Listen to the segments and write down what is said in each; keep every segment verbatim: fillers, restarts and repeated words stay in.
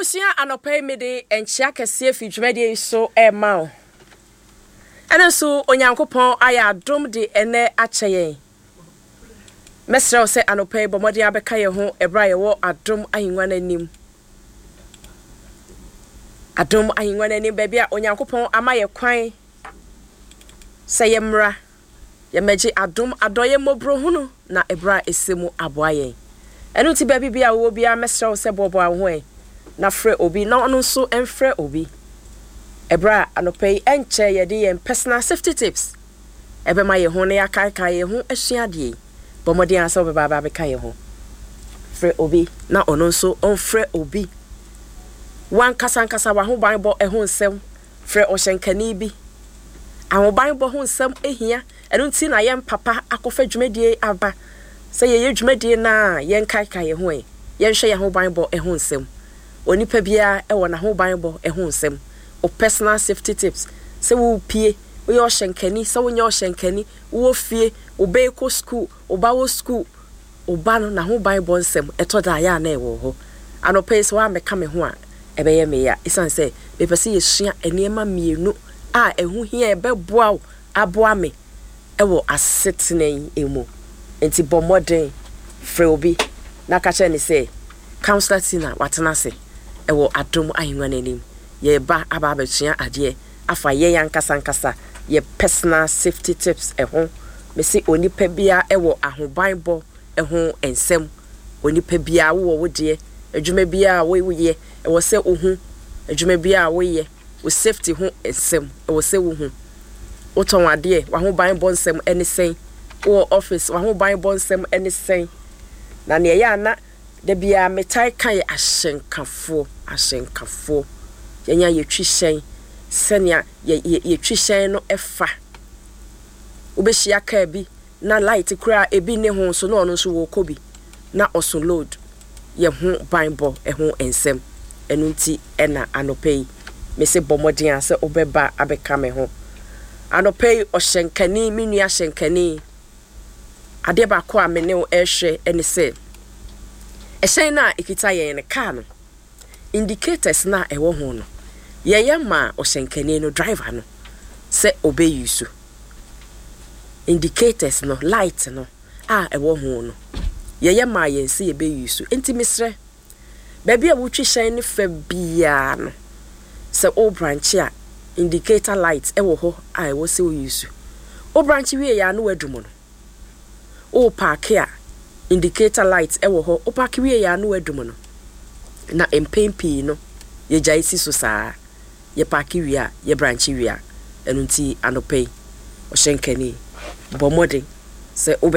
Abusia anope me de enchia kese fi dwumade so e ma o. Ene so onyankopon aya adom de ene akyeye. Mesra se anope bomode abeka ye ho ebra ye wo adom ahinwa nanim. Adom ahinwa nanim ba bia onyankopon ama ye kwan se ye mra ye meji adom adoye mobro hunu na ebra esemu aboaye. Enu ti ba bia wo bia mesra se bobo aho e. Na frɛ obi na ɔno nso ɛmfrɛ obi ebra anopai ɛnkyɛ yɛde yɛn personal safety tips ɛbɛma yɛ ho na yɛakaaka yɛ ho asuadeɛ bɔmɔden asɛ ɔbɛba ba bɛka yɛ ho frɛ obi na ɔno nso ɔmfrɛ obi wan kasa nkasa wa ho ban bɔ ɛho nsɛm frɛ ɔhyɛnkani bi ahoban bɔ ho nsɛm ehia ɛno nti na yɛn papa akɔfa dwumadie aba sɛ yɛyɛ dwumadie na yɛn kaaka yɛ ho ɛ yɛn hwɛ yɛn ho ban bɔ ɛho nsɛm Onipa bia e wona ho banbo e ho nsem o personal safety tips se wo pie wo yo hyenkani se wo nya hyenkani wo fie wo be ko school wo ba wo school wo ba no na ho banbo nsem e to da ya na e wo ho anope se wa meka me ho a e be ye me ya isan se be pese ye sua eniema mienu a ehu hia e be boa aboa me e wo asetenen emu enti bomoden frɛ obi na ka che ni se counselor tina watena se ewo adom ahinwa nanim ye ba aba abetua ade afa ye yankasa nkasa ye personal safety tips eho me se onipa bia ewo ahobanbo eho ensem onipa bia wo wo de adwuma bia wo ye ewo se ohu adwuma bia wo ye wo safety ho ensem ewo se wo hu oton ade wa ho banbo nsem ene sen wo office wa ho banbo nsem ene sen na ne ya na de bia metai kan ahyenkafo ahyenkafo yenya yetwihyen senia yetwihyen no efa obehia ka bi na light kura ebi ne ho so no no so wo kobi na oso load ye ho banbo e ho ensem enu nti ena anopei me se bomoden ase obeba abeka me ho anopei ohyenkani minu ahyenkani ade ba ko a me ne o ehwe ene se Eshen na ikita ye ne car no indicators na ewo ho no ye ye ma ohyenkani no driver no se obe yusu indicators no light no a ewo ho no ye ye ma ye se ye be yusu enti misre ba bia wutwi hyen ne fa bia no se o branch a indicator light ewo ho a ewo se o yusu o branch wie ya no wadumo no o park a indicator light ewo ho opaki wie ya no adum no na empempi no ye jaisi so saa ye parki wie a ye branch wie a enu nti anopei ohyenkani bomode se obe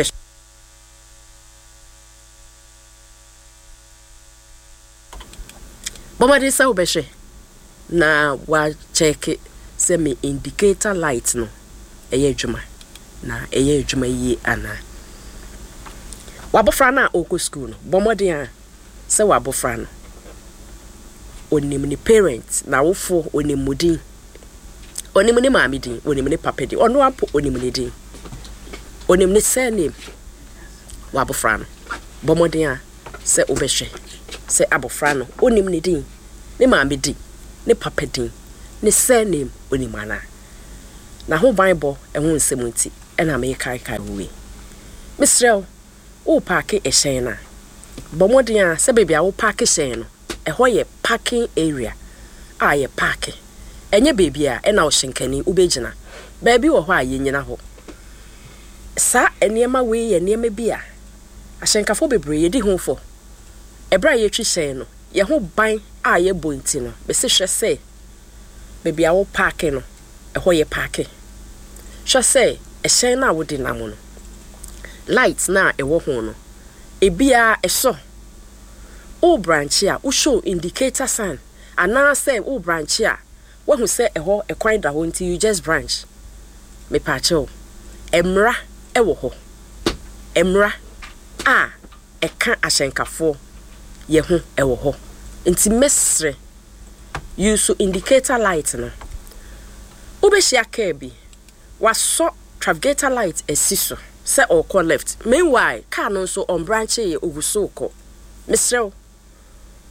bomode se obehwe na wa check se me indicator light no eye adwuma na eye adwuma yi ana wabofra na oko school no bomoden a se wabofra no onim ni parents na wofo onimudin onim ni maamidin onim ni papedi ono apo onim ni din onim ni surname wabofra no bomoden a se obehwe se abofra no onim ni din ni maamidin ni papedin ni surname onim ana na ho bible ehun nsemunti ena me kai kai we Mister o parking e shen na bomoden a se bebia wo park shen no e ho ye parking area a ye park enye bebia e na wo hyenkani ubegina baabi wo ho a ye nyina ho sa eniema we ye eniema bia ahyenkafo bebre ye di ho fo ebra ye twi shen no ye ho ban a ye bonti no be se hwe se bebia wo park no e ho ye park hwe se e shen na wo di namo no lights na ewo ho no ebia eso o branch a wo show indicator sign ana say o branch a wo hu say eho ekwan da ho nti you just branch me pacho emra ewo ho emra a eka ahyenkafo ye ho ewo ho nti mesre use indicator light no obehia ka bi waso trafficator light esiso se or call left meanwhile car no so on branch ye oguso ko misrew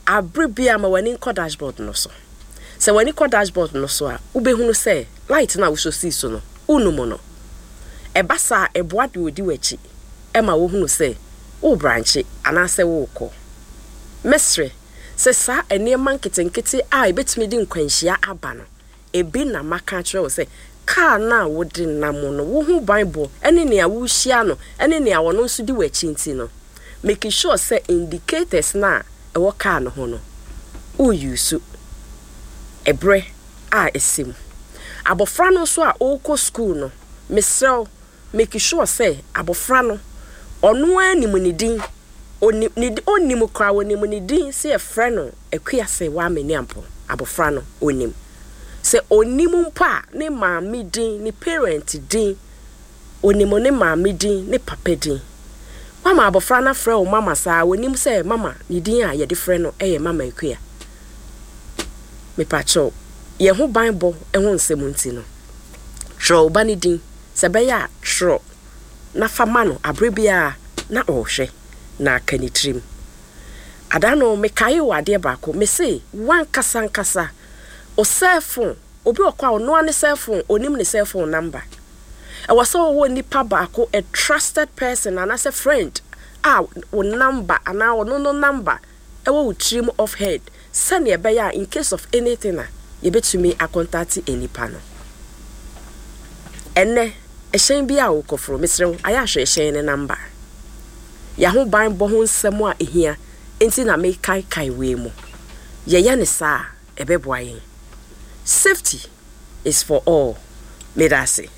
abribia ma wani kɔ dashboard no so se wani kɔ dashboard no so a ubehunu se light na wo so si so no unumo no eba sa eboa de odi wachi e ma wo hunu se wo branch anase wo kɔ mesre se sa enema nketenkete a ebetumi di nkwanhia aba no ebi na maka kire wo se car na wo di namo no wo hu bible ene ne a wo hia no ene ne a wo no nso di wachi nti no make sure say indicators na e wo car no ho no o use ebre a esim abofra no so a o ko school no mesel make sure say abofra no ono animu ni din oni ni onimu kra wonimu ni din say e frɛ no akua say wa mani ampo abofra no onim say onimu mpa ne maami din ni parent din onimu ne maami din ne papa din mama abofra na frɛ o mama sa wonim say mama ni din a ye de frɛ no eye mama akua me pacho ye ho bible e ho nsɛm nti no tro ba ni din se be ya tro na fama no abrebia na ohwe na kanitrim adano me kai wade baako me say wan kasa nkasa o cell phone obi okwa ono ane cell phone onim ne cell phone number e waso wo nipa baako a trusted person and as a friend ah o number ana ono no number e wo trim of head send ye be ya in case of anything na ye betumi a contact enipa no enne e hyen bia wo kofro mesrew aya hwe hyen ne number ya ho ban bo ho nsem a ehia enti na me kai kai we mu ye ye ne sa ebeboa yen safety is for all medase